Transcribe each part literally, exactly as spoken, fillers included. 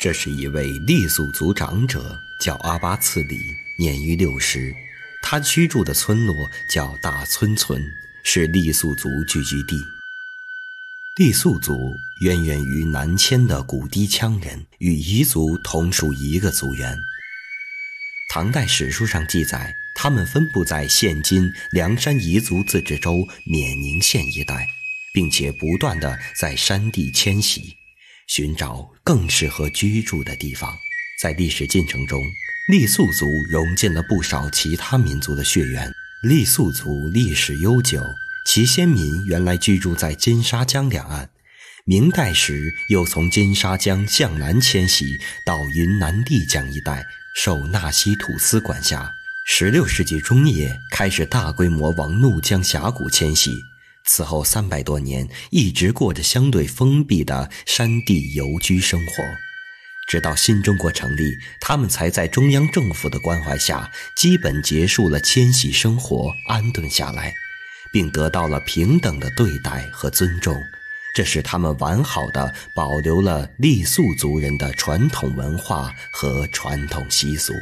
这是一位傈僳族长者，叫阿巴次里，年逾六十。他居住的村落叫大村村，是傈僳族聚居地。傈僳族渊源于南迁的古氐羌人，与彝族同属一个族源。唐代史书上记载，他们分布在现今凉山彝族自治州冕宁县一带，并且不断地在山地迁徙，寻找更适合居住的地方。在历史进程中，傈僳族融进了不少其他民族的血缘。傈僳族历史悠久，其先民原来居住在金沙江两岸，明代时又从金沙江向南迁徙到云南丽江一带，受纳西土司管辖。十六世纪中叶开始大规模往怒江峡谷迁徙，此后三百多年一直过着相对封闭的山地游居生活。直到新中国成立，他们才在中央政府的关怀下基本结束了迁徙生活，安顿下来，并得到了平等的对待和尊重。这使他们完好地保留了傈僳族人的传统文化和传统习俗。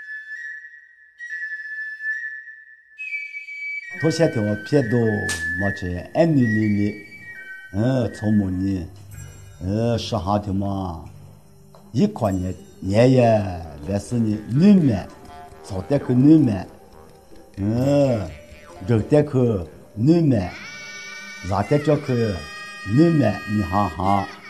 头些天我撇到么子安尼里里，呃，从么呢？呃，说好的嘛，一块年年也来是呢，女们，早点去女们，呃，热点去女们，热点就去女们，你哈哈。